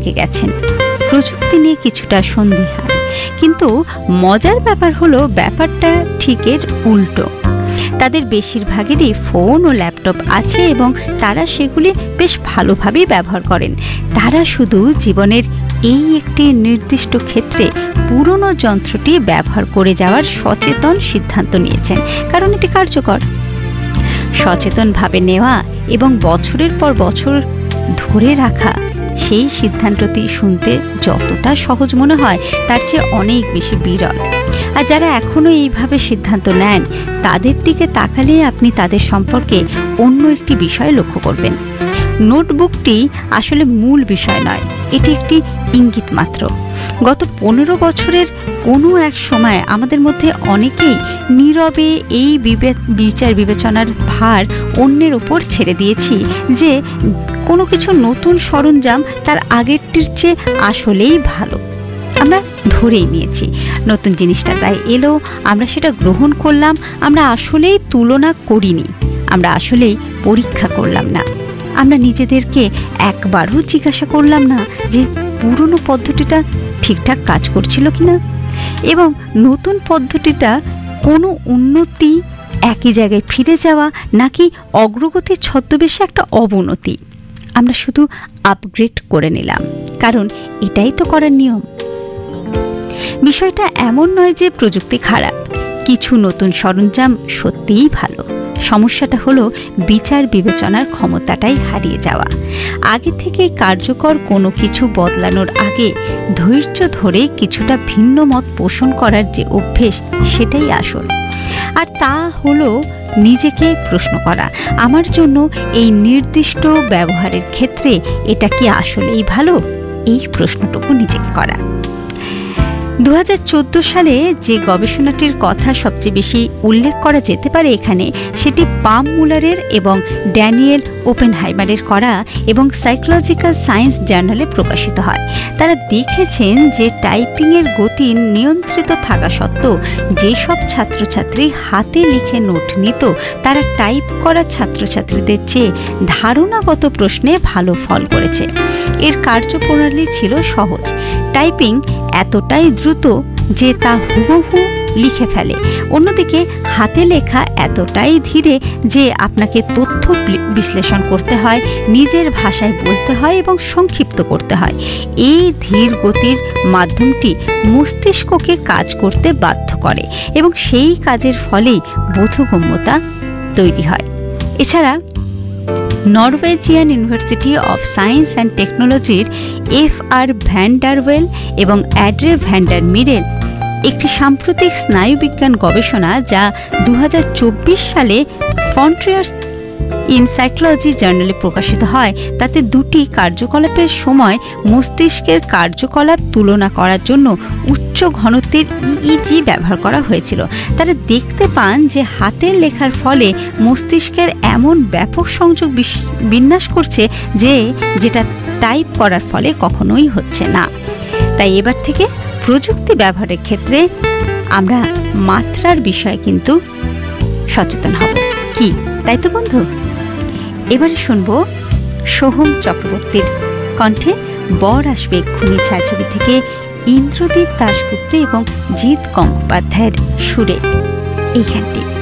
থেকে গেছেন, প্রযুক্তি নিয়ে কিছুটা সন্দিহান। কিন্তু মজার ব্যাপার হলো ব্যাপারটা ঠিকের উল্টো। তাদের বেশিরভাগেরই ফোন ও ল্যাপটপ আছে এবং তারা সেগুলি বেশ ভালোভাবেই ব্যবহার করেন। তারা শুধু জীবনের এই একটি নির্দিষ্ট ক্ষেত্রে পুরনো যন্ত্রটি ব্যবহার করে যাওয়ার সচেতন সিদ্ধান্ত নিয়েছেন, কারণ এটি কার্যকর। সচেতনভাবে নেওয়া এবং বছরের পর বছর ধরে রাখা সেই সিদ্ধান্তটি শুনতে যতটা সহজ মনে হয় তার চেয়ে অনেক বেশি বিরল। আর যারা এখনো এইভাবে সিদ্ধান্ত নেন তাদের দিকে তাকালে আপনি তাদের সম্পর্কে অন্য একটি বিষয় লক্ষ্য করবেন। নোটবুকটি আসলে মূল বিষয় নয়, এটি একটি ইঙ্গিত মাত্র। গত 15 বছরের কোনো এক সময় আমাদের মধ্যে অনেকেই নীরবে এই বিচার বিবেচনার ভার অন্যের ওপর ছেড়ে দিয়েছি যে কোনো কিছু নতুন সরঞ্জাম তার আগেরটির চেয়ে আসলেই ভালো। আমরা ধরেই নিয়েছি নতুন জিনিসটা তাই এলো, আমরা সেটা গ্রহণ করলাম। আমরা আসলেই তুলনা করিনি, আমরা আসলেই পরীক্ষা করলাম না। আমরা নিজেদেরকে একবারও জিজ্ঞাসা করলাম না যে পুরনো পদ্ধতিটা ঠিকঠাক কাজ করছিল কিনা, এবং নতুন পদ্ধতিটা কোনো উন্নতি, একই জায়গায় ফিরে যাওয়া, নাকি অগ্রগতির ছদ্মবেশে একটা অবনতি। আমরা শুধু আপগ্রেড করে নিলাম, কারণ এটাই তো করার নিয়ম। বিষয়টা এমন নয় যে প্রযুক্তি খারাপ, কিছু নতুন সরঞ্জাম সত্যিই ভালো। সমস্যাটা হলো বিচার বিবেচনার ক্ষমতাটাই হারিয়ে যাওয়া। আগে থেকে কার্যকর কোনো কিছু বদলানোর আগে ধৈর্য ধরে কিছুটা ভিন্ন মত পোষণ করার যে অভ্যেস, সেটাই আসল। আর তা হলো নিজেকে প্রশ্ন করা, আমার জন্য এই নির্দিষ্ট ব্যবহারের ক্ষেত্রে এটা কি আসলেই ভালো? এই প্রশ্নটুকু নিজেকে করা। 2014 সালে যে গবেষণাটির কথা সবচেয়ে বেশি উল্লেখ করা যেতে পারে এখানে, সেটি পাম মুলারের এবং ড্যানিয়েল ওপেনহাইমারের করা এবং সাইকোলজিক্যাল সায়েন্স জার্নালে প্রকাশিত হয়। তারা দেখেছেন যে টাইপিংয়ের গতি নিয়ন্ত্রিত থাকা সত্ত্বেও যেসব ছাত্রছাত্রী হাতে লিখে নোট নিত তারা টাইপ করা ছাত্রছাত্রীদের চেয়ে ধারণাগত প্রশ্নে ভালো ফল করেছে। এর কার্যপ্রণালী ছিল সহজ। টাইপিং এতটাই দ্রুত যে তা হুবহু লিখে ফেলে, অন্যদিকে হাতে লেখা এতটাই ধীরে যে আপনাকে তথ্য বিশ্লেষণ করতে হয়, নিজের ভাষায় বলতে হয় এবং সংক্ষিপ্ত করতে হয়। এই ধীর গতির মাধ্যমটি মস্তিষ্ককে কাজ করতে বাধ্য করে এবং সেই কাজের ফলেই বোধগম্যতা তৈরি হয়। এছাড়া Norwegian university of science and টেকনোলজির F.R. ভ্যান ডার ওয়েল এবং অ্যাড্রে ভ্যান ডার মিরেল একটি সাম্প্রতিক স্নায়ুবিজ্ঞান গবেষণা যা 2024 সালে ফ্রন্টিয়ার্স ইন সাইকোলজি জার্নালে প্রকাশিত হয়, তাতে দুটি কার্যকলাপের সময় মস্তিষ্কের কার্যকলাপ তুলনা করার জন্য উচ্চ ঘনত্বের EEG ব্যবহার করা হয়েছিল। তারা দেখতে পান যে হাতের লেখার ফলে মস্তিষ্কের এমন ব্যাপক সংযোগ বিন্যাস করছে যেটা টাইপ করার ফলে কখনোই হচ্ছে না। তাই এবার থেকে প্রযুক্তি ব্যবহারের ক্ষেত্রে আমরা মাত্রার বিষয়ে কিন্তু সচেতন হব। কি তাই তো বন্ধু? এবারে শুনবো সোহম চক্রবর্তীর কণ্ঠে বর আসবে এক্ষুনি ছায়াছবি থেকে ইন্দ্রদীপ দাশগুপ্ত এবং জিৎ গঙ্গোপাধ্যায়ের সুরে এই গানটি।